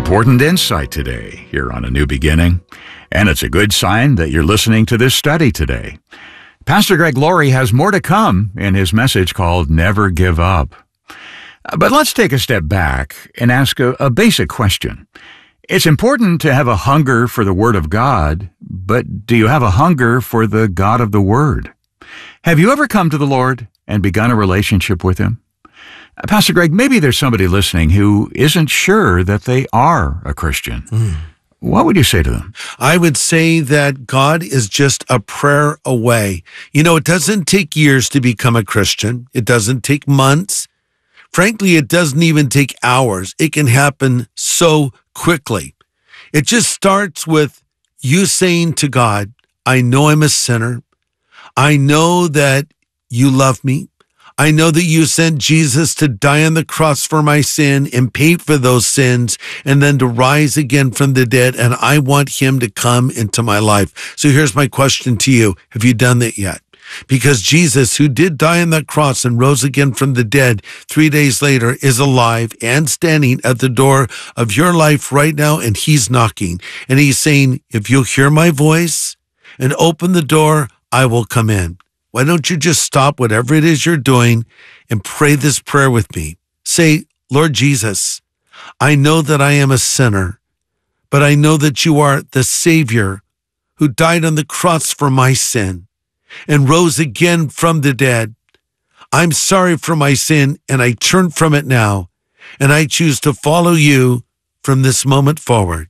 important insight today here on A New Beginning, and it's a good sign that you're listening to this study today. Pastor Greg Laurie has more to come in his message called Never Give Up. But let's take a step back and ask a basic question. It's important to have a hunger for the Word of God, but do you have a hunger for the God of the Word? Have you ever come to the Lord and begun a relationship with Him? Pastor Greg, maybe there's somebody listening who isn't sure that they are a Christian. What would you say to them? I would say that God is just a prayer away. You know, it doesn't take years to become a Christian. It doesn't take months. Frankly, it doesn't even take hours. It can happen so quickly. It just starts with you saying to God, I know I'm a sinner. I know that you love me. I know that you sent Jesus to die on the cross for my sin and pay for those sins and then to rise again from the dead. And I want him to come into my life. So here's my question to you. Have you done that yet? Because Jesus, who did die on that cross and rose again from the dead 3 days later, is alive and standing at the door of your life right now. And he's knocking and he's saying, if you'll hear my voice and open the door, I will come in. Why don't you just stop whatever it is you're doing and pray this prayer with me? Say, Lord Jesus, I know that I am a sinner, but I know that you are the Savior who died on the cross for my sin and rose again from the dead. I'm sorry for my sin and I turn from it now, and I choose to follow you from this moment forward.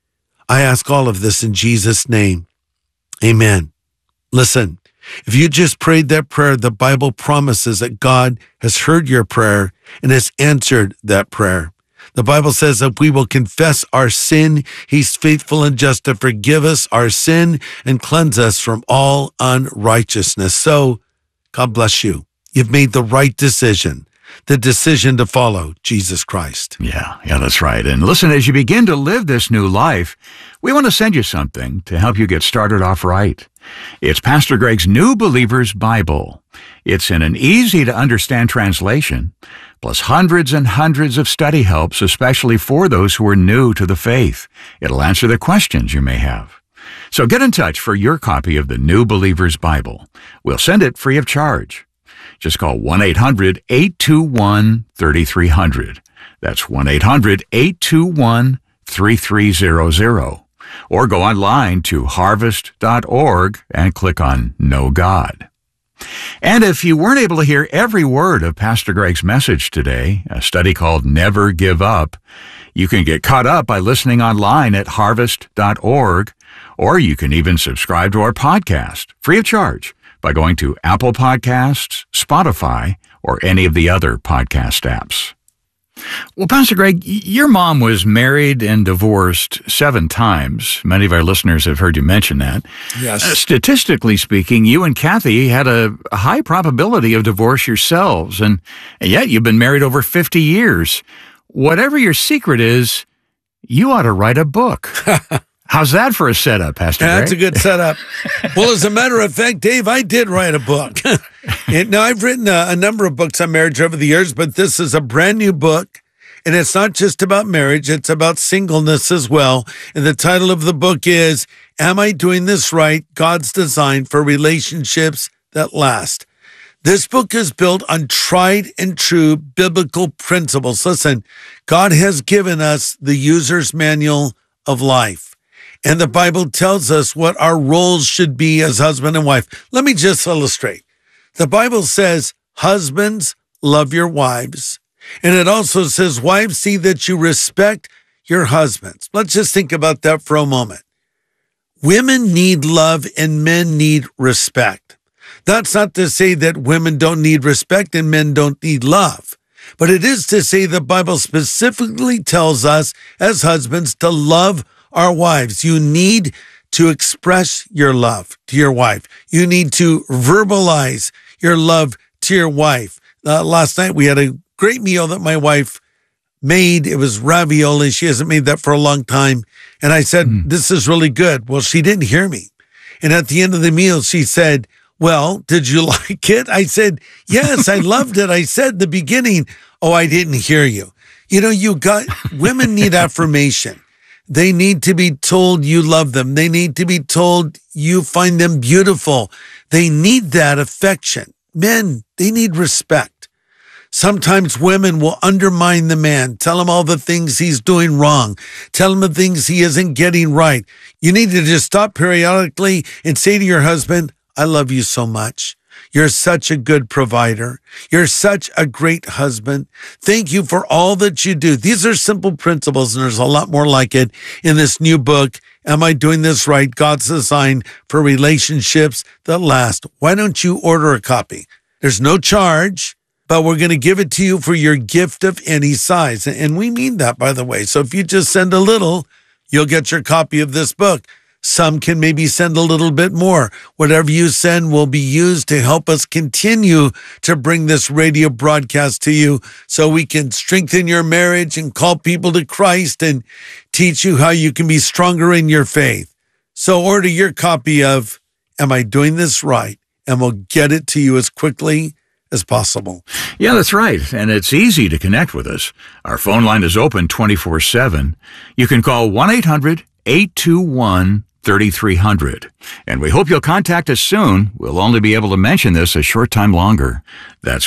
I ask all of this in Jesus' name. Amen. Listen. If you just prayed that prayer, the Bible promises that God has heard your prayer and has answered that prayer. The Bible says that we will confess our sin. He's faithful and just to forgive us our sin and cleanse us from all unrighteousness. So, God bless you. You've made the right decision, the decision to follow Jesus Christ. Yeah, that's right. And listen, as you begin to live this new life, we want to send you something to help you get started off right. It's Pastor Greg's New Believer's Bible. It's in an easy-to-understand translation, plus hundreds and hundreds of study helps, especially for those who are new to the faith. It'll answer the questions you may have. So get in touch for your copy of the New Believer's Bible. We'll send it free of charge. Just call 1-800-821-3300. That's 1-800-821-3300. Or go online to harvest.org and click on Know God. And if you weren't able to hear every word of Pastor Greg's message today, a study called Never Give Up, you can get caught up by listening online at harvest.org, or you can even subscribe to our podcast, free of charge, by going to Apple Podcasts, Spotify, or any of the other podcast apps. Well, Pastor Greg, your mom was married and divorced 7 times. Many of our listeners have heard you mention that. Yes. Statistically speaking, you and Kathy had a high probability of divorce yourselves, and yet you've been married over 50 years. Whatever your secret is, you ought to write a book. How's that for a setup, Pastor Greg? That's a good setup. Well, as a matter of fact, Dave, I did write a book. Now, I've written a number of books on marriage over the years, but this is a brand new book, and it's not just about marriage. It's about singleness as well. And the title of the book is, Am I Doing This Right? God's Design for Relationships That Last. This book is built on tried and true biblical principles. Listen, God has given us the user's manual of life. And the Bible tells us what our roles should be as husband and wife. Let me just illustrate. The Bible says, husbands, love your wives. And it also says, wives, see that you respect your husbands. Let's just think about that for a moment. Women need love and men need respect. That's not to say that women don't need respect and men don't need love. But it is to say the Bible specifically tells us as husbands to love our wives. You need to express your love to your wife. You need to verbalize your love to your wife. Last night we had a great meal that my wife made. It was ravioli. She hasn't made that for a long time. And I said, this is really good. Well, she didn't hear me. And at the end of the meal, she said, well, did you like it? I said, yes, I loved it. I said in the beginning, oh, I didn't hear you. Women need affirmation. They need to be told you love them. They need to be told you find them beautiful. They need that affection. Men, they need respect. Sometimes women will undermine the man, tell him all the things he's doing wrong, tell him the things he isn't getting right. You need to just stop periodically and say to your husband, I love you so much. You're such a good provider. You're such a great husband. Thank you for all that you do. These are simple principles, and there's a lot more like it in this new book, Am I Doing This Right? God's Design for Relationships That Last. Why don't you order a copy? There's no charge, but we're going to give it to you for your gift of any size. And we mean that, by the way. So if you just send a little, you'll get your copy of this book. Some can maybe send a little bit more. Whatever you send will be used to help us continue to bring this radio broadcast to you so we can strengthen your marriage and call people to Christ and teach you how you can be stronger in your faith. So order your copy of Am I Doing This Right? And we'll get it to you as quickly as possible. Yeah, that's right. And it's easy to connect with us. Our phone line is open 24/7. You can call 1-800-821-3300. And we hope you'll contact us soon. We'll only be able to mention this a short time longer. That's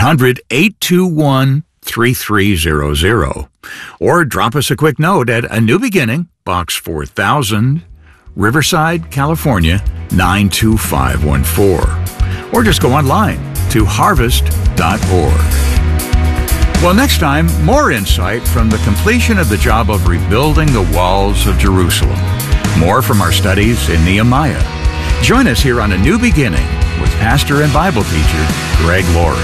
1-800-821-3300. Or drop us a quick note at A New Beginning, Box 4000, Riverside, California, 92514. Or just go online to harvest.org. Well, next time, more insight from the completion of the job of rebuilding the walls of Jerusalem. More from our studies in Nehemiah. Join us here on A New Beginning with pastor and Bible teacher Greg Laurie.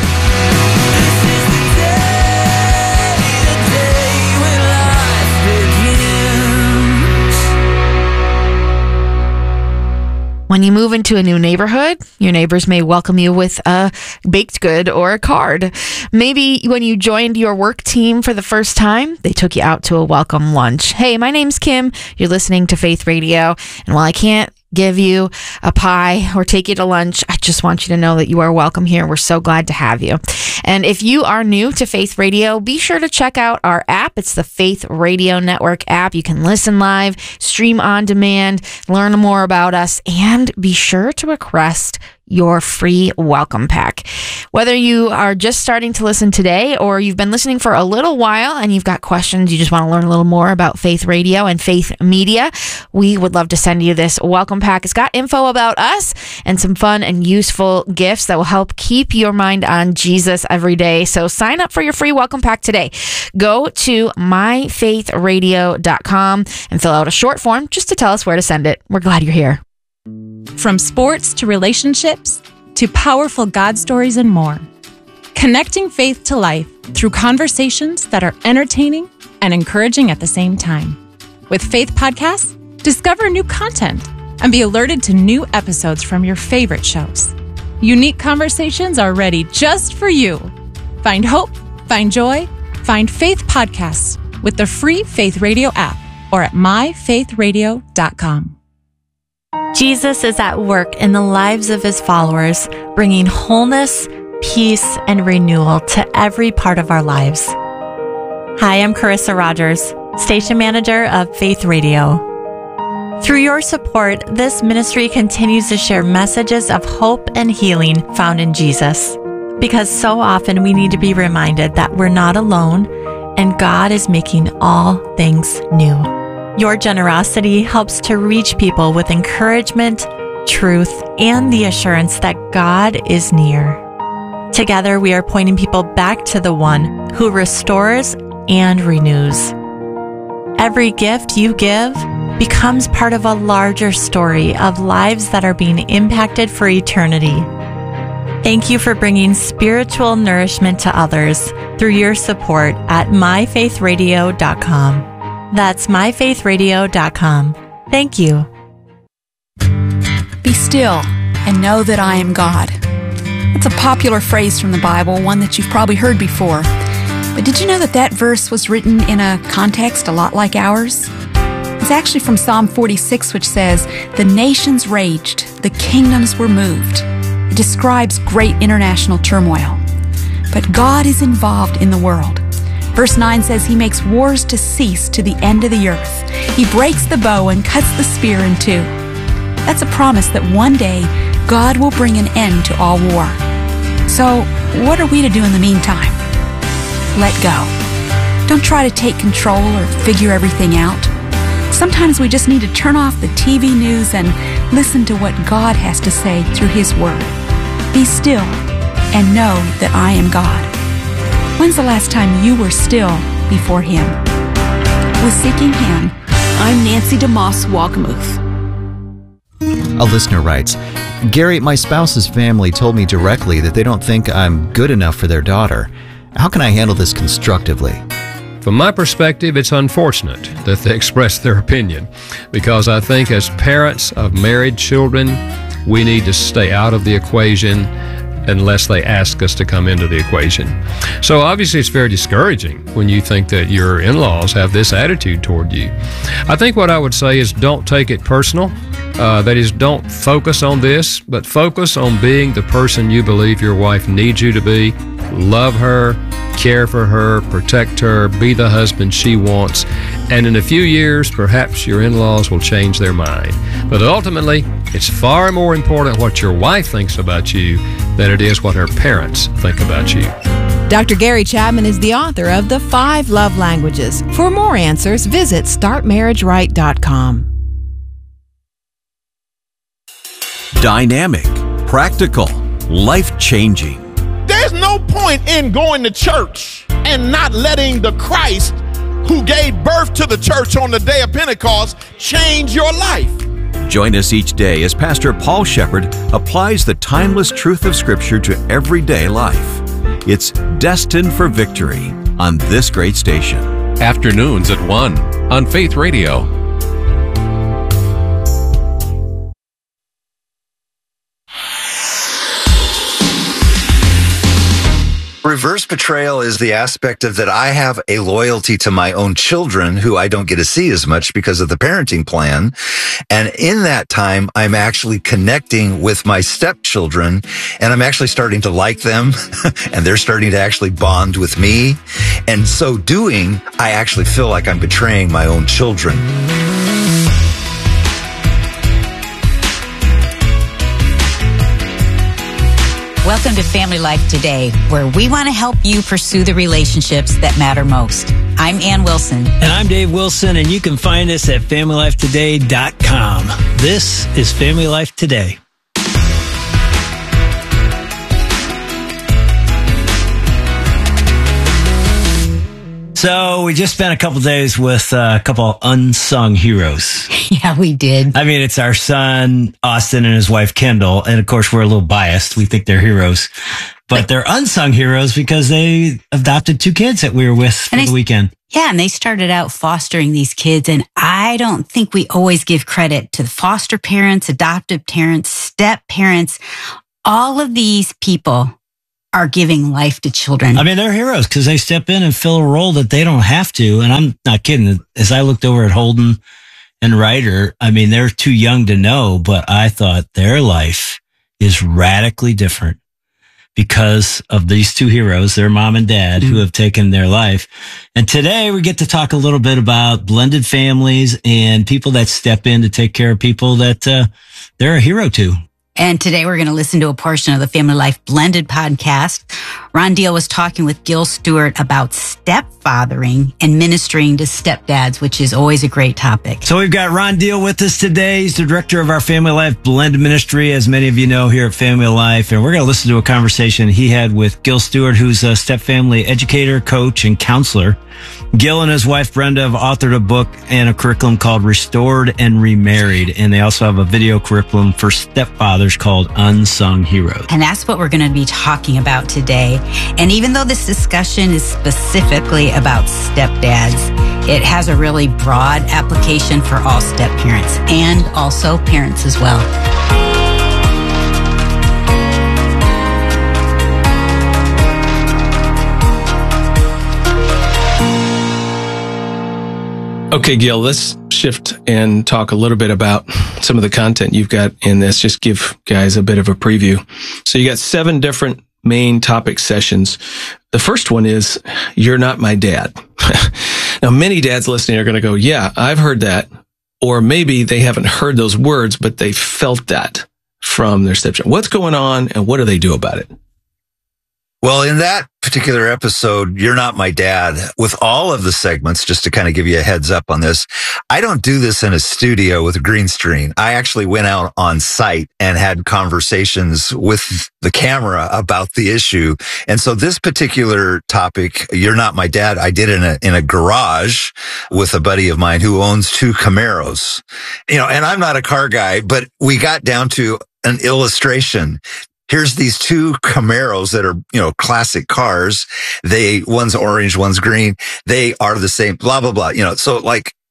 When you move into a new neighborhood, your neighbors may welcome you with a baked good or a card. Maybe when you joined your work team for the first time, they took you out to a welcome lunch. Hey, my name's Kim. You're listening to Faith Radio. And while I can't give you a pie or take you to lunch, I just want you to know that you are welcome here. We're so glad to have you. And if you are new to Faith Radio, be sure to check out our app. It's the Faith Radio Network app. You can listen live, stream on demand, learn more about us, and be sure to request your free welcome pack. Whether you are just starting to listen today or you've been listening for a little while and you've got questions, you just want to learn a little more about Faith Radio and Faith Media, we would love to send you this welcome pack. It's got info about us and some fun and useful gifts that will help keep your mind on Jesus every day. So sign up for your free welcome pack today. Go to myfaithradio.com and fill out a short form just to tell us where to send it. We're glad you're here. From sports to relationships to powerful God stories and more. Connecting faith to life through conversations that are entertaining and encouraging at the same time. With Faith Podcasts, discover new content and be alerted to new episodes from your favorite shows. Unique conversations are ready just for you. Find hope, find joy, find Faith Podcasts with the free Faith Radio app or at myfaithradio.com. Jesus is at work in the lives of his followers, bringing wholeness, peace, and renewal to every part of our lives. Hi, I'm Carissa Rogers, station manager of Faith Radio. Through your support, this ministry continues to share messages of hope and healing found in Jesus. Because so often we need to be reminded that we're not alone and God is making all things new. Your generosity helps to reach people with encouragement, truth, and the assurance that God is near. Together, we are pointing people back to the one who restores and renews. Every gift you give becomes part of a larger story of lives that are being impacted for eternity. Thank you for bringing spiritual nourishment to others through your support at myfaithradio.com. That's myfaithradio.com. Thank you. Be still and know that I am God. That's a popular phrase from the Bible, one that you've probably heard before. But did you know that that verse was written in a context a lot like ours? It's actually from Psalm 46, which says, "The nations raged, the kingdoms were moved." It describes great international turmoil. But God is involved in the world. Verse 9 says he makes wars to cease to the end of the earth. He breaks the bow and cuts the spear in two. That's a promise that one day God will bring an end to all war. So, what are we to do in the meantime? Let go. Don't try to take control or figure everything out. Sometimes we just need to turn off the TV news and listen to what God has to say through His Word. Be still and know that I am God. When's the last time you were still before Him? With Seeking Him, I'm Nancy DeMoss Walkmuth. A listener writes, Gary, my spouse's family told me directly that they don't think I'm good enough for their daughter. How can I handle this constructively? From my perspective, it's unfortunate that they express their opinion, because I think as parents of married children, we need to stay out of the equation unless they ask us to come into the equation. So obviously it's very discouraging when you think that your in-laws have this attitude toward you. I think what I would say is don't take it personal. That is, don't focus on this, but focus on being the person you believe your wife needs you to be. Love her, care for her, protect her, be the husband she wants. And in a few years, perhaps your in-laws will change their mind. But ultimately, it's far more important what your wife thinks about you than it is what her parents think about you. Dr. Gary Chapman is the author of The 5 Love Languages. For more answers, visit StartMarriageRight.com. Dynamic, practical, life-changing. There's no point in going to church and not letting the Christ who gave birth to the church on the day of Pentecost change your life. Join us each day as Pastor Paul Shepherd applies the timeless truth of Scripture to everyday life. It's Destined for Victory on this great station. Afternoons at 1 on Faith Radio. Reverse betrayal is the aspect of that I have a loyalty to my own children who I don't get to see as much because of the parenting plan. And in that time, I'm actually connecting with my stepchildren and I'm actually starting to like them and they're starting to actually bond with me. And so doing, I actually feel like I'm betraying my own children. Welcome to Family Life Today, where we want to help you pursue the relationships that matter most. I'm Ann Wilson. And I'm Dave Wilson, and you can find us at FamilyLifeToday.com. This is Family Life Today. So we just spent a couple days with a couple unsung heroes. Yeah, we did. I mean, it's our son, Austin, and his wife, Kendall. And of course, we're a little biased. We think they're heroes. But they're unsung heroes because they adopted 2 kids that we were with for the weekend. Yeah, and they started out fostering these kids. And I don't think we always give credit to the foster parents, adoptive parents, step parents. All of these people are giving life to children. I mean, they're heroes because they step in and fill a role that they don't have to. And I'm not kidding. As I looked over at Holden and Ryder, I mean, they're too young to know, but I thought their life is radically different because of these 2 heroes, their mom and dad, who have taken their life. And today we get to talk a little bit about blended families and people that step in to take care of people that they're a hero to. And today we're going to listen to a portion of the Family Life Blended podcast. Ron Deal was talking with Gil Stewart about stepfathering and ministering to stepdads, which is always a great topic. So we've got Ron Deal with us today. He's the director of our Family Life Blended Ministry, as many of you know, here at Family Life. And we're going to listen to a conversation he had with Gil Stewart, who's a stepfamily educator, coach, and counselor. Gil and his wife, Brenda, have authored a book and a curriculum called Restored and Remarried. And they also have a video curriculum for stepfathers called Unsung Heroes. And that's what we're going to be talking about today. And even though this discussion is specifically about stepdads, it has a really broad application for all step-parents and also parents as well. Okay, Gil, let's shift and talk a little bit about some of the content you've got in this. Just give guys a bit of a preview. So you got 7 different main topic sessions The first one is, "You're not my dad." Now, many dads listening are going to go, "Yeah, I've heard that." Or maybe they haven't heard those words, but they felt that from their stepchild. What's going on, and what do they do about it? Well, in that particular episode, "You're Not My Dad," with all of the segments, just to kind of give you a heads up on this, I don't do this in a studio with a green screen. I actually went out on site and had conversations with the camera about the issue. And so this particular topic, "You're Not My Dad," I did in a garage with a buddy of mine who owns 2 Camaros. And I'm not a car guy, but we got down to an illustration. Here's these 2 Camaros that are, classic cars. One's orange, one's green. They are the same, blah, blah, blah. So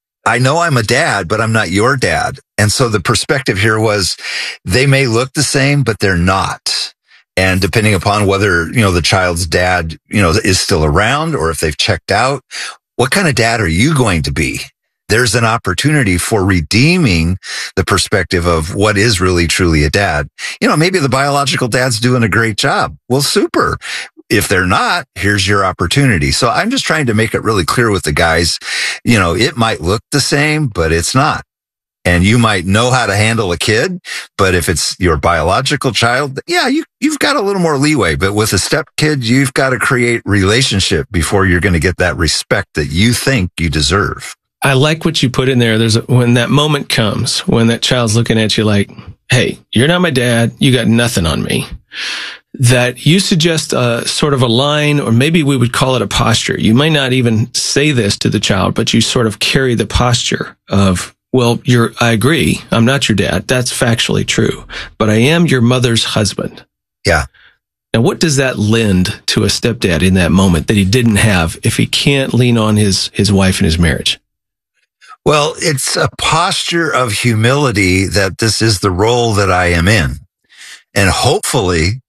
I know I'm a dad, but I'm not your dad. And so the perspective here was they may look the same, but they're not. And depending upon whether, the child's dad, is still around or if they've checked out, what kind of dad are you going to be? There's an opportunity for redeeming the perspective of what is really truly a dad. Maybe the biological dad's doing a great job. Well, super. If they're not, here's your opportunity. So I'm just trying to make it really clear with the guys, it might look the same, but it's not. And you might know how to handle a kid, but if it's your biological child, yeah, you've got a little more leeway. But with a step kid, you've got to create relationship before you're going to get that respect that you think you deserve. I like what you put in there. When that moment comes, when that child's looking at you like, "Hey, you're not my dad. You got nothing on me." That you suggest a sort of a line, or maybe we would call it a posture. You might not even say this to the child, but you sort of carry the posture of, "Well, I agree. I'm not your dad. That's factually true, but I am your mother's husband." Yeah. Now, what does that lend to a stepdad in that moment that he didn't have if he can't lean on his wife in his marriage? Well, it's a posture of humility that this is the role that I am in. And hopefully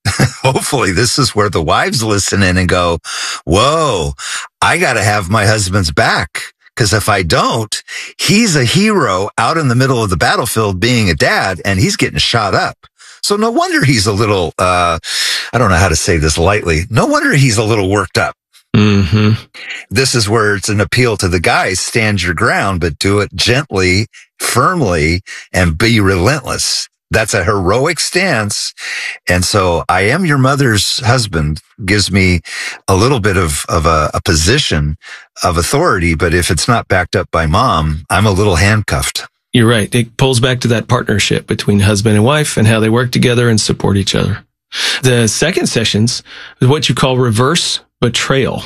this is where the wives listen in and go, "Whoa, I got to have my husband's back. Because if I don't, he's a hero out in the middle of the battlefield being a dad, and he's getting shot up. So no wonder he's a little, I don't know how to say this lightly. No wonder he's a little worked up." Mm-hmm. This is where it's an appeal to the guys. Stand your ground, but do it gently, firmly, and be relentless. That's a heroic stance. And so "I am your mother's husband" gives me a little bit of a position of authority. But if it's not backed up by mom, I'm a little handcuffed. You're right. It pulls back to that partnership between husband and wife and how they work together and support each other. The second sessions is what you call reverse betrayal,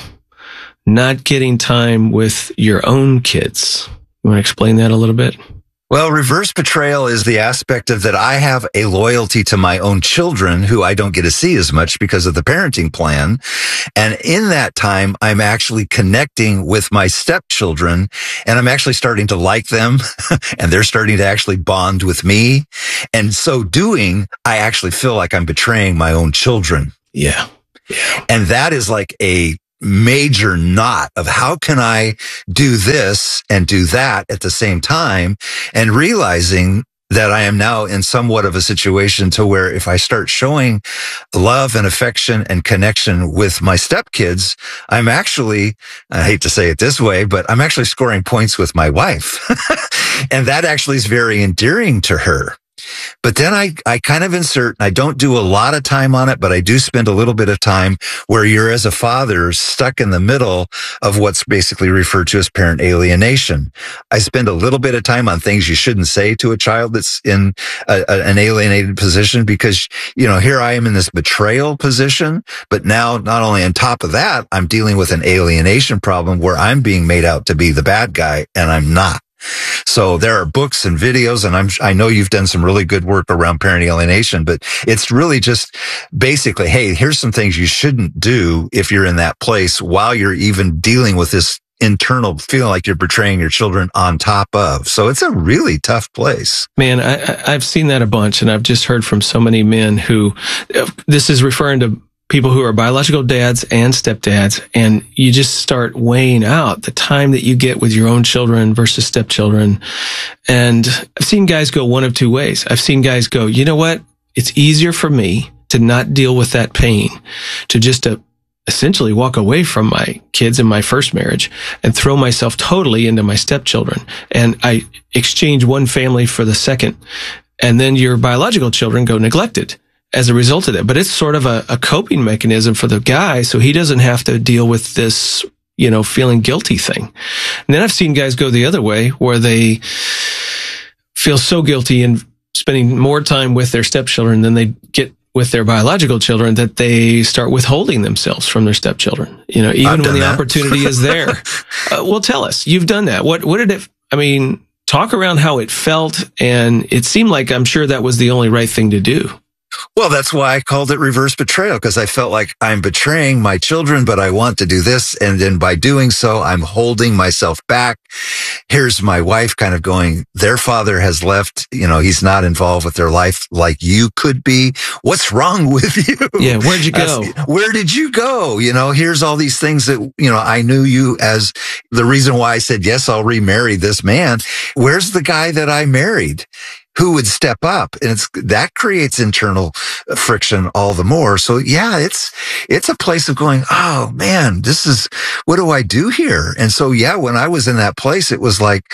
not getting time with your own kids. You want to explain that a little bit? Well, reverse betrayal is the aspect of that I have a loyalty to my own children who I don't get to see as much because of the parenting plan. And in that time, I'm actually connecting with my stepchildren, and I'm actually starting to like them and they're starting to actually bond with me. And so doing, I actually feel like I'm betraying my own children. Yeah. And that is like a major knot of how can I do this and do that at the same time, and realizing that I am now in somewhat of a situation to where if I start showing love and affection and connection with my stepkids, I'm actually, I hate to say it this way, but I'm actually scoring points with my wife. And that actually is very endearing to her. But then I kind of insert, I don't do a lot of time on it, but I do spend a little bit of time where you're, as a father, stuck in the middle of what's basically referred to as parent alienation. I spend a little bit of time on things you shouldn't say to a child that's in an alienated position, because, here I am in this betrayal position, but now not only on top of that, I'm dealing with an alienation problem where I'm being made out to be the bad guy and I'm not. So there are books and videos, and I know you've done some really good work around parent alienation, but it's really just basically, hey, here's some things you shouldn't do if you're in that place while you're even dealing with this internal feeling like you're betraying your children on top of. So it's a really tough place. Man, I've seen that a bunch, and I've just heard from so many men who, this is referring to people who are biological dads and stepdads, and you just start weighing out the time that you get with your own children versus stepchildren. And I've seen guys go one of two ways. I've seen guys go, you know what? It's easier for me to not deal with that pain, to just essentially walk away from my kids in my first marriage and throw myself totally into my stepchildren. And I exchange one family for the second. And then your biological children go neglected as a result of that. But it's sort of a coping mechanism for the guy, so he doesn't have to deal with this, feeling guilty thing. And then I've seen guys go the other way where they feel so guilty and spending more time with their stepchildren than they get with their biological children that they start withholding themselves from their stepchildren, even when the opportunity is there. Well, tell us, you've done that. What did it, talk around how it felt. And it seemed like, I'm sure that was the only right thing to do. Well, that's why I called it reverse betrayal, because I felt like I'm betraying my children, but I want to do this. And then by doing so, I'm holding myself back. Here's my wife kind of going, their father has left, he's not involved with their life like you could be. What's wrong with you? Yeah. Where'd you go? Where did you go? Here's all these things that, I knew you as the reason why I said, yes, I'll remarry this man. Where's the guy that I married? Who would step up? And that creates internal friction all the more. So yeah, it's a place of going, oh man, what do I do here? And so yeah, when I was in that place, it was like,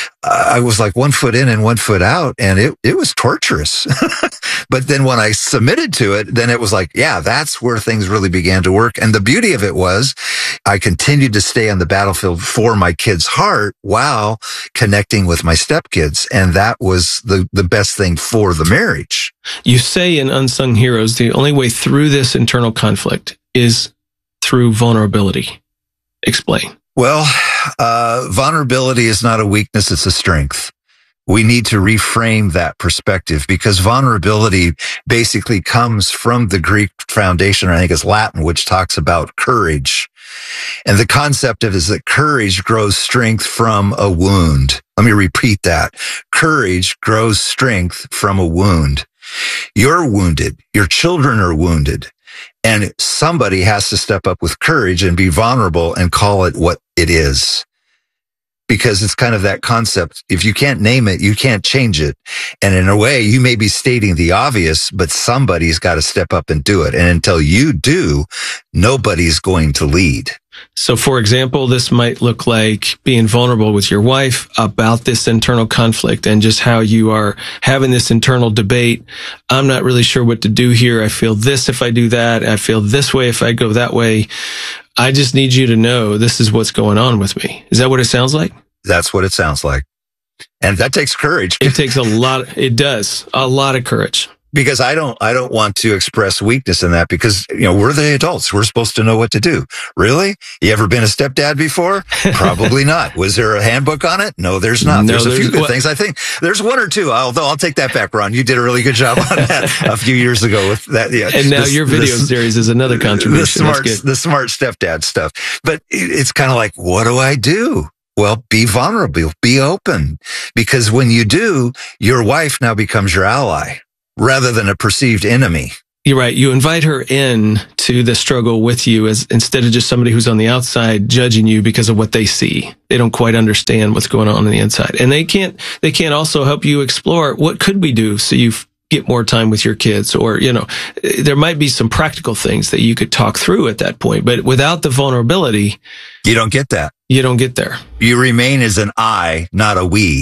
I was like 1 foot in and 1 foot out, and it was torturous. But then when I submitted to it, then it was like, yeah, that's where things really began to work. And the beauty of it was I continued to stay on the battlefield for my kid's heart while connecting with my stepkids. And that was the best thing for the marriage. You say in Unsung Heroes, the only way through this internal conflict is through vulnerability. Explain. Well, vulnerability is not a weakness, it's a strength. We need to reframe that perspective, because vulnerability basically comes from the Greek foundation, or I think it's Latin, which talks about courage. And the concept of it is that courage grows strength from a wound. Let me repeat that. Courage grows strength from a wound. You're wounded. Your children are wounded. And somebody has to step up with courage and be vulnerable and call it what it is. Because it's kind of that concept. If you can't name it, you can't change it. And in a way, you may be stating the obvious, but somebody's got to step up and do it. And until you do, nobody's going to lead. So, for example, this might look like being vulnerable with your wife about this internal conflict and just how you are having this internal debate. I'm not really sure what to do here. I feel this if I do that. I feel this way if I go that way. I just need you to know this is what's going on with me. Is that what it sounds like? That's what it sounds like. And that takes courage. It takes it does a lot of courage. Because I don't want to express weakness in that, because, we're the adults. We're supposed to know what to do. Really? You ever been a stepdad before? Probably not. Was there a handbook on it? No, there's not. There's a few good things. I think there's one or two, although I'll take that back, Ron. You did a really good job on that a few years ago with that. Yeah. And now your video series is another contribution. The smart stepdad stuff. But it's kind of like, what do I do? Well, be vulnerable, be open, because when you do, your wife now becomes your ally rather than a perceived enemy. You're right. You invite her in to the struggle with you as instead of just somebody who's on the outside judging you because of what they see. They don't quite understand what's going on the inside. And they can't also help you explore what could we do so you get more time with your kids, or, there might be some practical things that you could talk through at that point. But without the vulnerability, you don't get that. You don't get there. You remain as an I, not a we.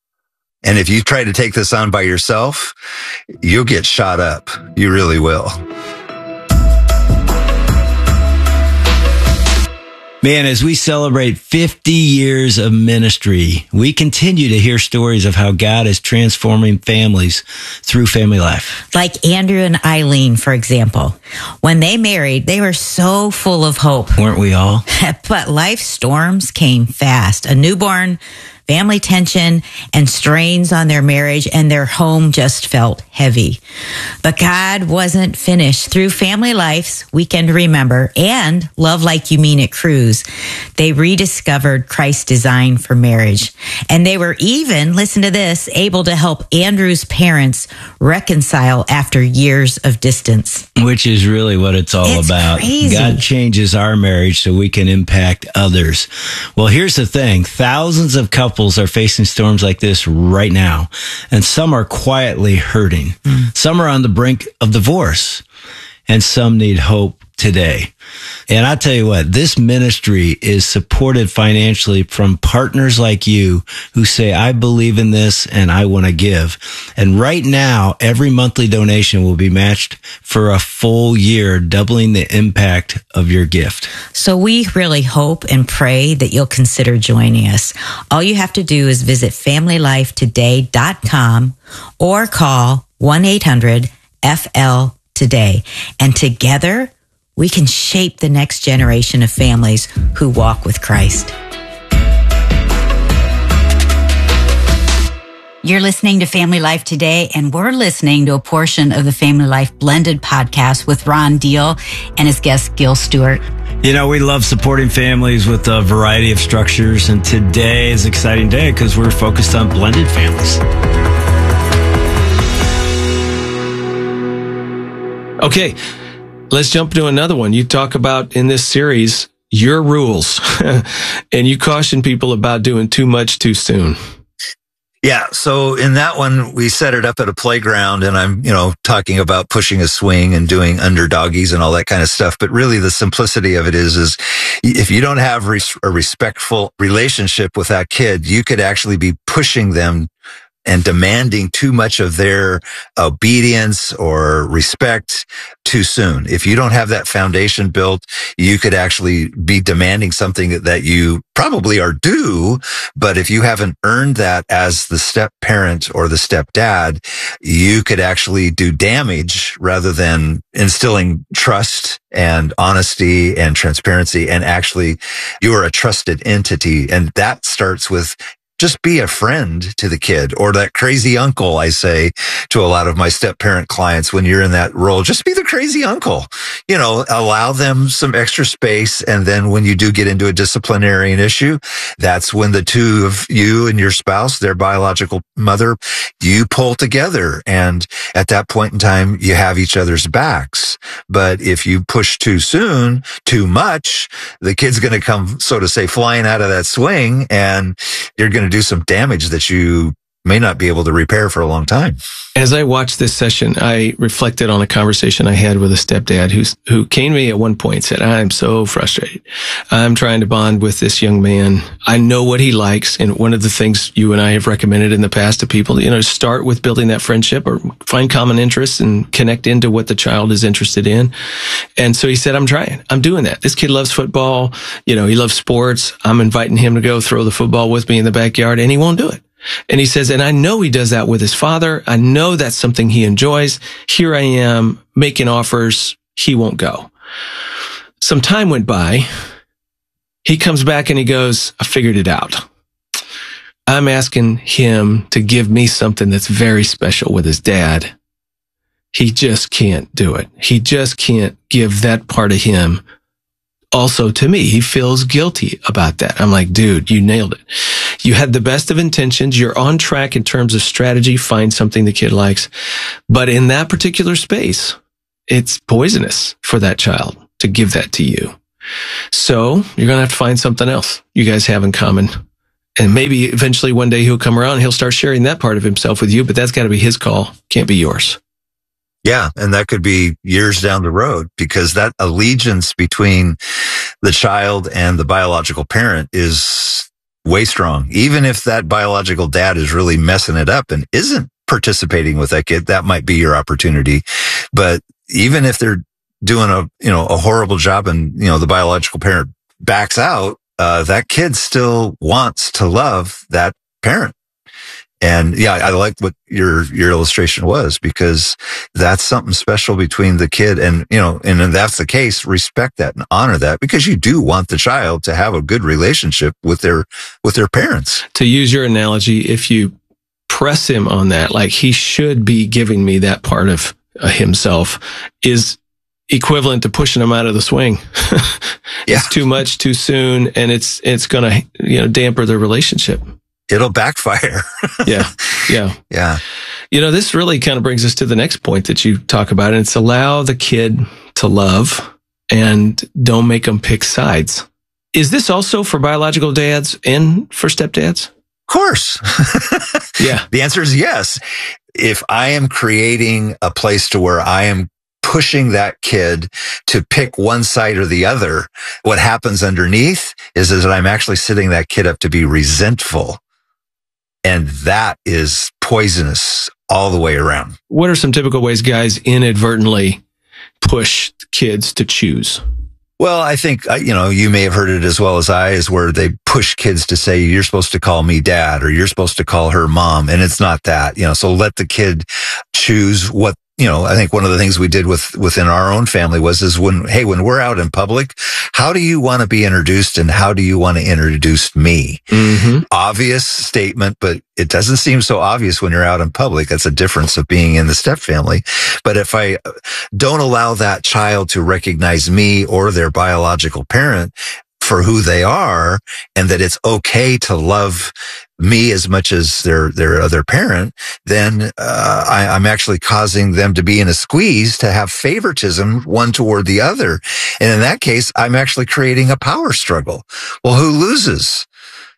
And if you try to take this on by yourself, you'll get shot up. You really will. Man, as we celebrate 50 years of ministry, we continue to hear stories of how God is transforming families through family life. Like Andrew and Eileen, for example. When they married, they were so full of hope. Weren't we all? But life storms came fast. A newborn, family tension, and strains on their marriage, and their home just felt heavy. But God wasn't finished. Through Family Life's Weekend to Remember and Love Like You Mean It cruise, they rediscovered Christ's design for marriage. And they were even, listen to this, able to help Andrew's parents reconcile after years of distance. Which is really what it's all about. Crazy. God changes our marriage so we can impact others. Well, here's the thing. Thousands of couples are facing storms like this right now, and some are quietly hurting. Some are on the brink of divorce, and some need hope today. And I tell you what, this ministry is supported financially from partners like you who say, I believe in this and I want to give. And right now, every monthly donation will be matched for a full year, doubling the impact of your gift. So we really hope and pray that you'll consider joining us. All you have to do is visit FamilyLifeToday.com or call 1-800-FL-TODAY. And together, we can shape the next generation of families who walk with Christ. You're listening to Family Life Today, and we're listening to a portion of the Family Life Blended podcast with Ron Deal and his guest, Gil Stewart. You know, we love supporting families with a variety of structures, and today is an exciting day because we're focused on blended families. Okay, let's jump to another one. You talk about in this series, your rules, and you caution people about doing too much too soon. Yeah. So in that one, we set it up at a playground, and I'm, talking about pushing a swing and doing underdoggies and all that kind of stuff. But really the simplicity of it is if you don't have a respectful relationship with that kid, you could actually be pushing them and demanding too much of their obedience or respect too soon. If you don't have that foundation built, you could actually be demanding something that you probably are due, but if you haven't earned that as the step parent or the step dad, you could actually do damage rather than instilling trust and honesty and transparency. And actually, you are a trusted entity. And that starts with just be a friend to the kid, or that crazy uncle, I say to a lot of my step parent clients, when you're in that role, just be the crazy uncle, allow them some extra space. And then when you do get into a disciplinarian issue, that's when the two of you and your spouse, their biological mother, you pull together. And at that point in time, you have each other's backs. But if you push too soon, too much, the kid's going to come, so to say, flying out of that swing, and you're going to do some damage that you may not be able to repair for a long time. As I watched this session, I reflected on a conversation I had with a stepdad who came to me at one point and said, I'm so frustrated. I'm trying to bond with this young man. I know what he likes. And one of the things you and I have recommended in the past to people, start with building that friendship or find common interests and connect into what the child is interested in. And so he said, I'm trying. I'm doing that. This kid loves football. He loves sports. I'm inviting him to go throw the football with me in the backyard, and he won't do it. And he says, and I know he does that with his father. I know that's something he enjoys. Here I am making offers. He won't go. Some time went by. He comes back and he goes, I figured it out. I'm asking him to give me something that's very special with his dad. He just can't do it. He just can't give that part of him also to me. He feels guilty about that. I'm like, dude, you nailed it. You had the best of intentions. You're on track in terms of strategy. Find something the kid likes. But in that particular space, it's poisonous for that child to give that to you. So you're going to have to find something else you guys have in common. And maybe eventually one day he'll come around and he'll start sharing that part of himself with you, but that's got to be his call. Can't be yours. Yeah. And that could be years down the road, because that allegiance between the child and the biological parent is way strong. Even if that biological dad is really messing it up and isn't participating with that kid, that might be your opportunity. But even if they're doing a horrible job and, the biological parent backs out, that kid still wants to love that parent. And yeah, I like what your illustration was, because that's something special between the kid and, and if that's the case, respect that and honor that, because you do want the child to have a good relationship with their parents. To use your analogy, if you press him on that, like he should be giving me that part of himself, is equivalent to pushing him out of the swing. Yeah. It's too much too soon, and it's going to, damper the relationship. It'll backfire. Yeah. This really kind of brings us to the next point that you talk about, and it's allow the kid to love and don't make them pick sides. Is this also for biological dads and for stepdads? Of course. Yeah. The answer is yes. If I am creating a place to where I am pushing that kid to pick one side or the other, what happens underneath is that I'm actually setting that kid up to be resentful. And that is poisonous all the way around. What are some typical ways guys inadvertently push kids to choose? Well, I think, you may have heard it as well as I, is where they push kids to say, you're supposed to call me dad, or you're supposed to call her mom. And it's not that, so let the kid choose what, I think one of the things we did within our own family was when we're out in public, how do you want to be introduced and how do you want to introduce me? Mm-hmm. Obvious statement, but it doesn't seem so obvious when you're out in public. That's a difference of being in the step family. But if I don't allow that child to recognize me or their biological parent for who they are, and that it's okay to love me as much as their other parent, then I'm actually causing them to be in a squeeze to have favoritism one toward the other. And in that case, I'm actually creating a power struggle. Well, who loses?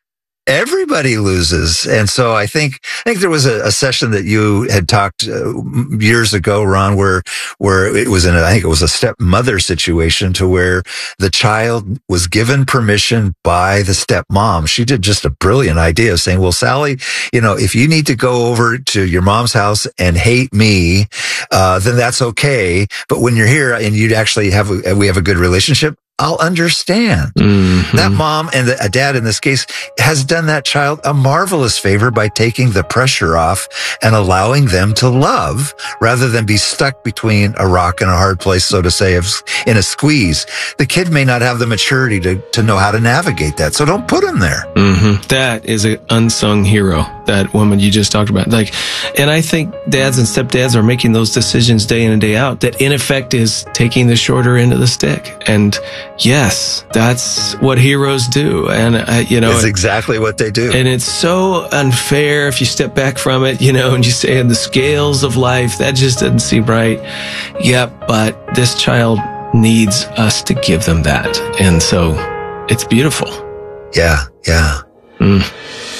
Everybody loses. And so I think there was a session that you had talked years ago, Ron, where it was a stepmother situation to where the child was given permission by the stepmom. She did just a brilliant idea of saying, well, Sally, if you need to go over to your mom's house and hate me, then that's okay. But when you're here and we have a good relationship, I'll understand. Mm-hmm. That mom and a dad in this case has done that child a marvelous favor by taking the pressure off and allowing them to love rather than be stuck between a rock and a hard place, so to say, in a squeeze. The kid may not have the maturity to know how to navigate that. So don't put him there. Mm-hmm. That is an unsung hero, that woman you just talked about. And I think dads and stepdads are making those decisions day in and day out that in effect is taking the shorter end of the stick. And yes, that's what heroes do. And, it's exactly what they do. And it's so unfair if you step back from it, and you say in the scales of life, that just doesn't seem right. Yep. But this child needs us to give them that. And so it's beautiful. Yeah. Yeah. Mm.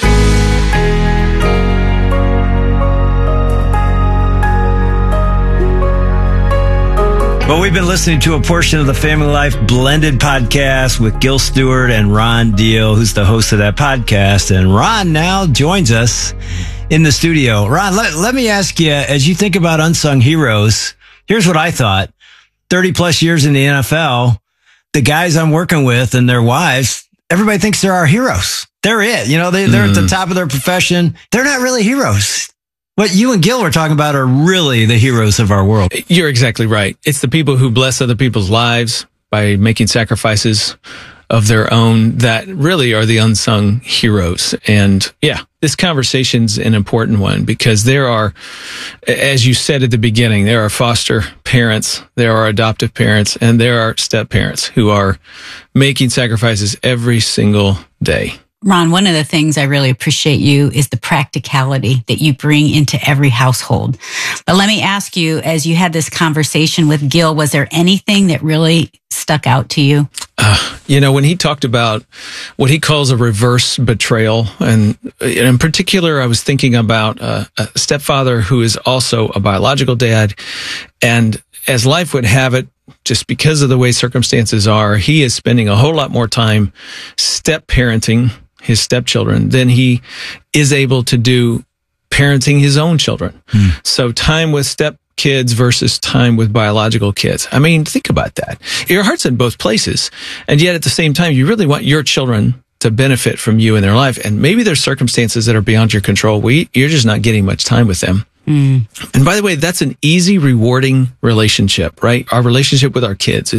Well, we've been listening to a portion of the Family Life Blended podcast with Gil Stewart and Ron Deal, who's the host of that podcast. And Ron now joins us in the studio. Ron, let me ask you, as you think about unsung heroes, here's what I thought. 30 plus years in the NFL, the guys I'm working with and their wives, everybody thinks they're our heroes. They're it. They're at the top of their profession. They're not really heroes. What you and Gil were talking about are really the heroes of our world. You're exactly right. It's the people who bless other people's lives by making sacrifices of their own that really are the unsung heroes. And yeah, this conversation's an important one because there are, as you said at the beginning, there are foster parents, there are adoptive parents, and there are step parents who are making sacrifices every single day. Ron, one of the things I really appreciate you is the practicality that you bring into every household. But let me ask you, as you had this conversation with Gil, was there anything that really stuck out to you? When he talked about what he calls a reverse betrayal, and in particular, I was thinking about a stepfather who is also a biological dad. And as life would have it, just because of the way circumstances are, he is spending a whole lot more time step parenting his stepchildren than he is able to do parenting his own children. So time with step kids versus time with biological kids. I mean, think about that. Your heart's in both places. And yet at the same time, you really want your children to benefit from you in their life. And maybe there's circumstances that are beyond your control. You're just not getting much time with them. And by the way, that's an easy, rewarding relationship, right? Our relationship with our kids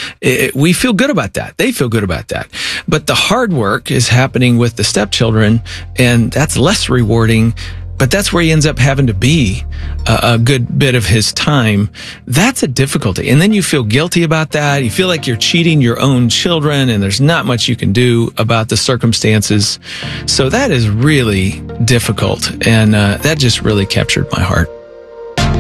we feel good about that. They feel good about that. But the hard work is happening with the stepchildren, and that's less rewarding. But that's where he ends up having to be a good bit of his time. That's a difficulty. And then you feel guilty about that. You feel like you're cheating your own children, and there's not much you can do about the circumstances. So that is really difficult. And that just really captured my heart.